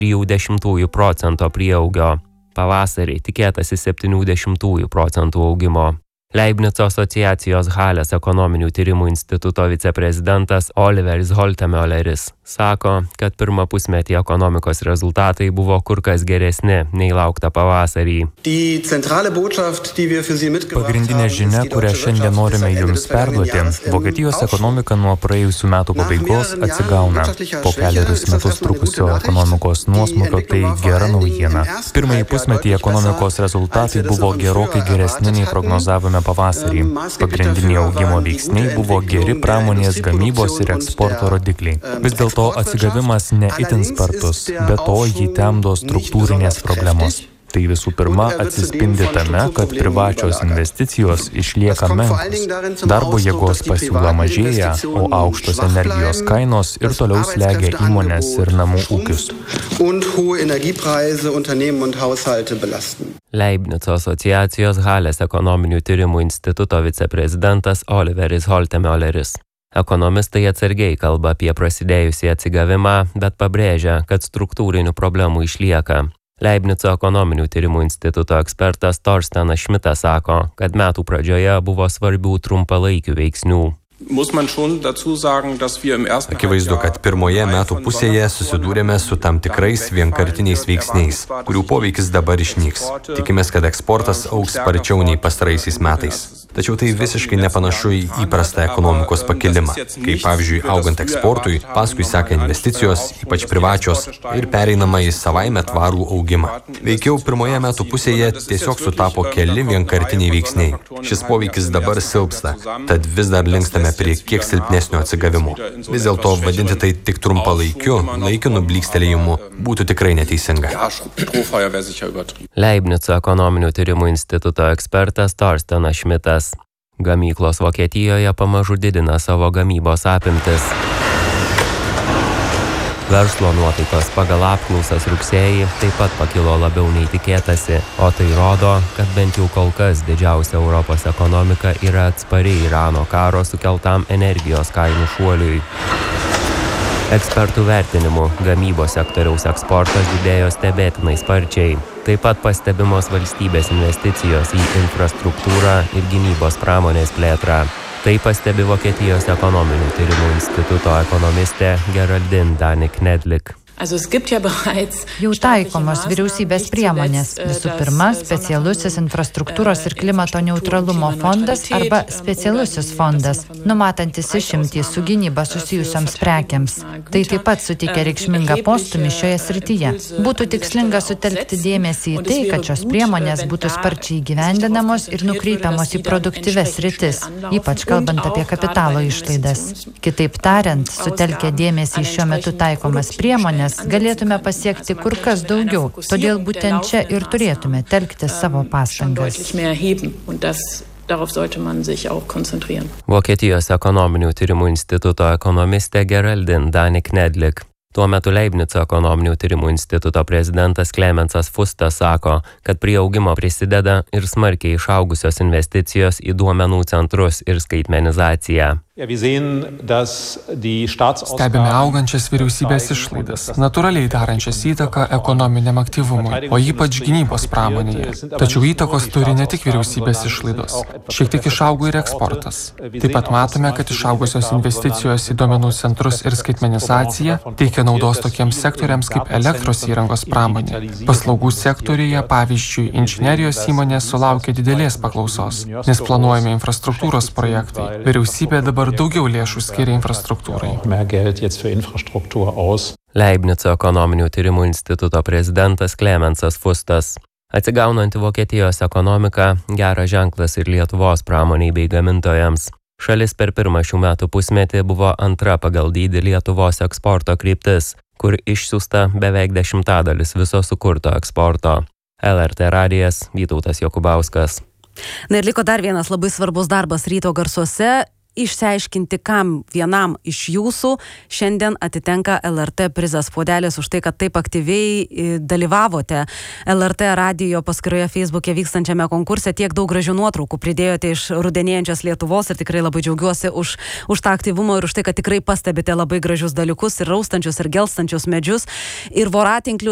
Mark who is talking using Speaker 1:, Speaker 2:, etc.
Speaker 1: 0,3% prieaugio. Pavasarį tikėtasi 0,7% augimo. Leibnico asociacijos Halės ekonominių tyrimų instituto viceprezidentas Oliveris Holtemöleris sako, kad pirmą pusmetį ekonomikos rezultatai buvo kur kas geresni nei laukta pavasarį.
Speaker 2: Pagrindinė žinia, kurią šiandien norime jums perduoti, Vokietijos ekonomika nuo praėjusių metų pabaigos atsigauna. Po kelerius metus trukusio ekonomikos nuosmukio tai gera naujiena. Pirmąjį pusmetį ekonomikos rezultatai buvo gerokai geresni nei prognozavome pavasarį. Pagrindiniai augimo veiksniai buvo geri pramonės gamybos ir eksporto rodikliai. Vis dėlto atsigavimas ne itin spartus, be to jį temdo struktūrinės problemos. Tai visų pirma atsispindi tame, kad privačios investicijos išlieka menkos. Darbo jėgos pasiūla mažėja, o aukštos energijos kainos ir toliau slegia įmonės ir namų ūkius.
Speaker 1: Leibnico asociacijos Halės ekonominių tyrimų instituto viceprezidentas Oliveris Holtemöleris. Ekonomistai atsargiai kalba apie prasidėjusį atsigavimą, bet pabrėžia, kad struktūrinių problemų išlieka. Leibnico ekonominių tyrimų instituto ekspertas Torstenas Šmitas sako, kad metų pradžioje buvo svarbių trumpalaikių veiksnių.
Speaker 3: Akivaizdu, kad pirmoje metų pusėje susidūrėme su tam tikrais vienkartiniais veiksniais, kurių poveikis dabar išnyks. Tikimės, kad eksportas augs sparčiau nei pastaraisiais metais. Tačiau tai visiškai nepanašu į įprastą ekonomikos pakilimą, kai pavyzdžiui augant eksportui, paskui seka investicijos, ypač privačios, ir pereinama į savaime tvarų augimą. Veikiau pirmoje metų pusėje tiesiog sutapo keli vienkartiniai veiksniai. Šis poveikis dabar silpsta, tad vis dar linkstame prie kiek silpnesnio atsigavimo. Vis dėlto vadinti tai tik trumpalaikiu, laikinu blykstelėjimu būtų tikrai neteisinga.
Speaker 1: Leibnico ekonominių tyrimų instituto ekspertas Torstenas Šmitas. Gamyklos Vokietijoje pamažu didina savo gamybos apimtis. Verslo nuotaikos pagal apklausas rugsėjį taip pat pakilo labiau nei tikėtasi, o tai rodo, kad bent jau kol kas didžiausia Europos ekonomika yra atspari Irano karo sukeltam energijos kainų šuoliui. Ekspertų vertinimu, gamybos sektoriaus eksportas didėjo stebėtinai sparčiai. Taip pat pastebimos valstybės investicijos į infrastruktūrą ir gynybos pramonės plėtrą. Tai pastebi Vokietijos ekonominių tyrimų instituto ekonomistė Geraldine Danik-Nedlik.
Speaker 4: Jau taikomos vyriausybės priemonės. Visų pirma, specialusis infrastruktūros ir klimato neutralumo fondas arba specialusis fondas, numatantis išimtį su gynyba susijusioms prekiams. Tai taip pat suteikia reikšmingą postumį šioje srityje. Būtų tikslinga sutelkti dėmesį į tai, kad šios priemonės būtų sparčiai įgyvendinamos ir nukreipiamos į produktyves sritis, ypač kalbant apie kapitalo išlaidas. Kitaip tariant, sutelkę dėmesį į šiuo metu taikomas priemonės, galėtume pasiekti kur kas daugiau, todėl būtent čia ir turėtume telkti savo pastangas.
Speaker 1: Vokietijos ekonominių tyrimų instituto ekonomistė Geraldine Danik-Nedlik. Tuo metu Leibnico ekonominių tyrimų instituto prezidentas Klemensas Fustas sako, kad prie augimo prisideda ir smarkiai išaugusios investicijos į duomenų centrus ir skaitmenizaciją.
Speaker 2: Stebime augančias vyriausybės išlaidas, natūraliai darančias įtaką ekonominiam aktyvumui, o ypač gynybos pramonėje. Tačiau įtakos turi ne tik vyriausybės išlaidos. Šiek tiek išaugo ir eksportas. Taip pat matome, kad išaugusios investicijos į duomenų centrus ir skaitmenizaciją teikia naudos tokiems sektoriams kaip elektros įrangos pramonė. Paslaugų sektoriuje, pavyzdžiui, inžinerijos įmonės sulaukia didelės paklausos, nes planuojami infrastruktūros projektai. Vyriausybė dabar daugiau lėšų skiria infrastruktūrai.
Speaker 1: Leibnico ekonominių tyrimų instituto prezidentas Klemensas Fustas. Atsigaunanti Vokietijos ekonomika geras ženklas ir Lietuvos pramoniai bei gamintojams. Šalis per pirmą šių metų pusmetį buvo antra pagal dydį Lietuvos eksporto kryptis, kur išsiųsta beveik 10% viso sukurto eksporto. LRT radijas, Vytautas Jokubauskas.
Speaker 5: Na ir liko dar vienas labai svarbus darbas ryto garsuose. Išsiaiškinti, kam vienam iš jūsų šiandien atitenka LRT prizas Puodelis už tai, kad taip aktyviai dalyvavote LRT radijo paskyroje Facebook'e vykstančiame konkurse. Tiek daug gražių nuotraukų pridėjote iš rudenėjančios Lietuvos ir tikrai labai džiaugiuosi už tą aktyvumą ir už tai, kad tikrai pastebite labai gražius dalykus ir raustančius ir gelstančius medžius ir voratinklius.